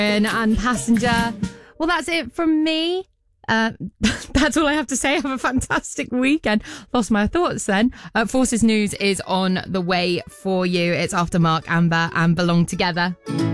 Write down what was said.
And Passenger. Well, that's it from me. That's all I have to say. Have a fantastic weekend. Lost my thoughts then. Forces News is on the way for you. It's after Mark Amber and Belong Together.